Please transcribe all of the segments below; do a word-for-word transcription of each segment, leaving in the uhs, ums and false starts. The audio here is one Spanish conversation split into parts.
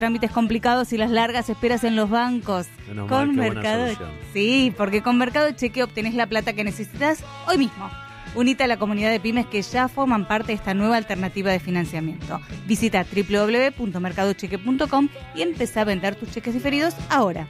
trámites complicados y las largas esperas en los bancos. Menos con mal, qué Mercado buena solución. Sí, porque con Mercado Cheque obtenés la plata que necesitas hoy mismo. Unite a la comunidad de pymes que ya forman parte de esta nueva alternativa de financiamiento. Visita doble u doble u doble u punto mercado cheque punto com y empezá a vender tus cheques diferidos ahora.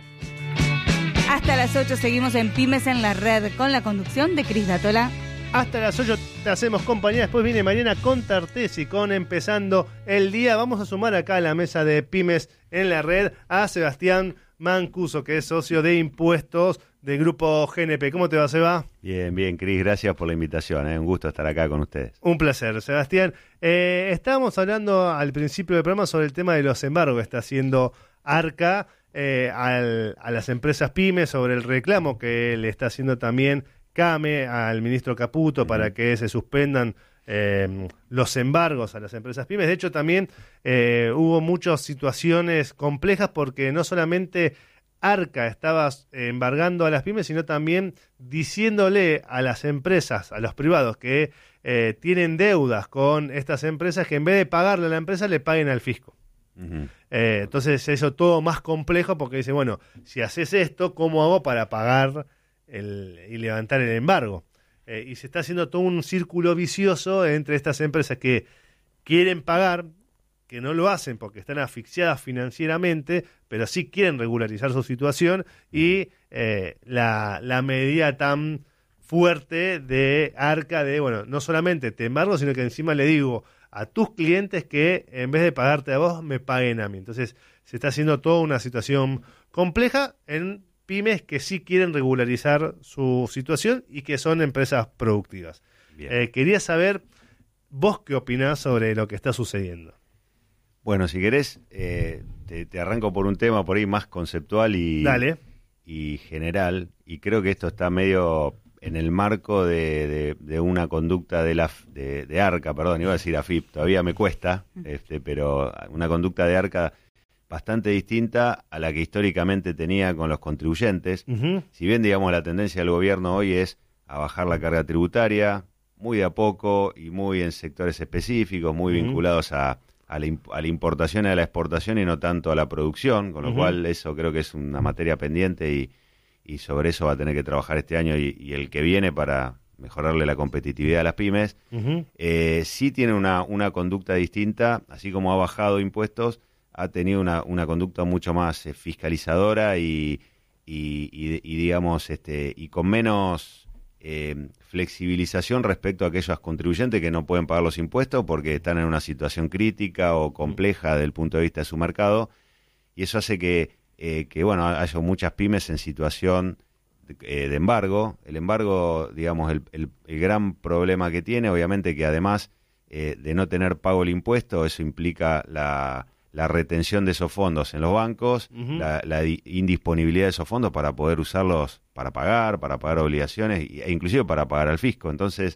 Hasta las ocho seguimos en Pymes en la Red con la conducción de Cris Datola. Hasta las ocho te hacemos compañía. Después viene Mariana Contartesi con Empezando el Día. Vamos a sumar acá a la mesa de Pymes en la Red a Sebastián Mancuso, que es socio de impuestos del Grupo G N P. ¿Cómo te va, Seba? Bien, bien, Cris, gracias por la invitación. Es ¿eh? un gusto estar acá con ustedes. Un placer, Sebastián. Eh, estábamos hablando al principio del programa sobre el tema de los embargos que está haciendo ARCA eh, al, a las empresas pymes, sobre el reclamo que le está haciendo también CAME al ministro Caputo para que se suspendan eh, los embargos a las empresas pymes. De hecho, también eh, hubo muchas situaciones complejas porque no solamente ARCA estaba embargando a las pymes, sino también diciéndole a las empresas, a los privados que eh, tienen deudas con estas empresas, que en vez de pagarle a la empresa le paguen al fisco. Uh-huh. Eh, entonces eso todo más complejo porque dice, bueno, si haces esto, ¿cómo hago para pagar el, y levantar el embargo? Eh, y se está haciendo todo un círculo vicioso entre estas empresas que quieren pagar, que no lo hacen porque están asfixiadas financieramente, pero sí quieren regularizar su situación, y eh, la, la medida tan fuerte de ARCA de, bueno, no solamente te embargo, sino que encima le digo a tus clientes que en vez de pagarte a vos, me paguen a mí. Entonces se está haciendo toda una situación compleja en pymes que sí quieren regularizar su situación y que son empresas productivas. Eh, quería saber, vos qué opinás sobre lo que está sucediendo. Bueno, si querés, eh, te, te arranco por un tema por ahí más conceptual y, Dale. y general, y creo que esto está medio en el marco de, de, de una conducta de la de, de ARCA, perdón, iba a decir A F I P, todavía me cuesta, este, pero una conducta de ARCA bastante distinta a la que históricamente tenía con los contribuyentes. Uh-huh. Si bien, digamos, la tendencia del gobierno hoy es a bajar la carga tributaria, muy de a poco y muy en sectores específicos, muy uh-huh. vinculados a A la, a la importación y a la exportación y no tanto a la producción, con lo uh-huh. cual eso creo que es una materia pendiente y, y sobre eso va a tener que trabajar este año y, y el que viene para mejorarle la competitividad a las pymes. Uh-huh. Eh, sí tiene una, una conducta distinta, así como ha bajado impuestos, ha tenido una, una conducta mucho más eh, fiscalizadora y, y, y, y digamos, este, y con menos Eh, flexibilización respecto a aquellos contribuyentes que no pueden pagar los impuestos porque están en una situación crítica o compleja desde el punto de vista de su mercado, y eso hace que, eh, que bueno, haya muchas pymes en situación de, eh, de embargo. El embargo, digamos, el, el, el gran problema que tiene, obviamente que además eh, de no tener pago el impuesto, eso implica la, la retención de esos fondos en los bancos, uh-huh. la, la indisponibilidad de esos fondos para poder usarlos para pagar, para pagar obligaciones e inclusive para pagar al fisco. Entonces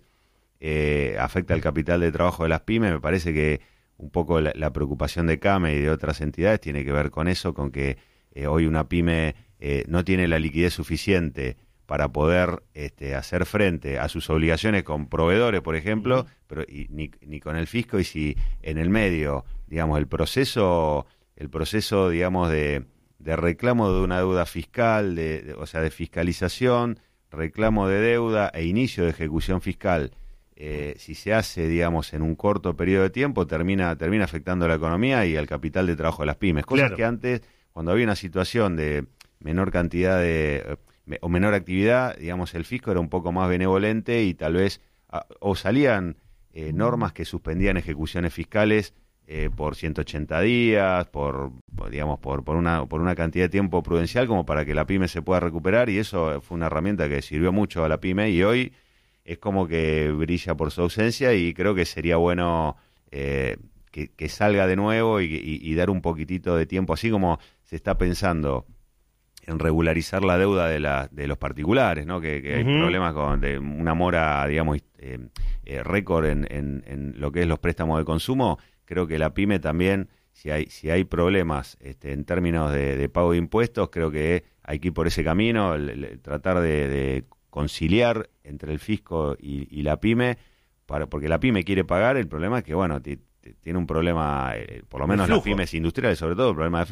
eh, afecta el capital de trabajo de las pymes. Me parece que un poco la, la preocupación de CAME y de otras entidades tiene que ver con eso, con que eh, hoy una pyme eh, no tiene la liquidez suficiente para poder este, hacer frente a sus obligaciones con proveedores, por ejemplo, uh-huh. pero y, ni, ni con el fisco, y si en el medio, digamos, el proceso, el proceso, digamos, de, de reclamo de una deuda fiscal, de, de, o sea, de fiscalización, reclamo de deuda e inicio de ejecución fiscal, eh, si se hace, digamos, en un corto periodo de tiempo, termina, termina afectando a la economía y al capital de trabajo de las pymes. Cosas claro. que antes, cuando había una situación de menor cantidad de o menor actividad, digamos, el fisco era un poco más benevolente y tal vez a, o salían eh, normas que suspendían ejecuciones fiscales eh, por ciento ochenta días, por, por digamos por por una por una cantidad de tiempo prudencial como para que la pyme se pueda recuperar, y eso fue una herramienta que sirvió mucho a la pyme y hoy es como que brilla por su ausencia, y creo que sería bueno eh, que, que salga de nuevo y, y, y dar un poquitito de tiempo, así como se está pensando en regularizar la deuda de, la, de los particulares, ¿no? Que, que hay uh-huh. problemas con de una mora, digamos, eh, eh, récord en, en, en lo que es los préstamos de consumo. Creo que la pyme también, si hay si hay problemas este, en términos de, de pago de impuestos, creo que hay que ir por ese camino, el, el, tratar de, de conciliar entre el fisco y, y la pyme, para, porque la pyme quiere pagar. El problema es que, bueno, t- t- tiene un problema, eh, por lo menos las pymes industriales, sobre todo, el problema de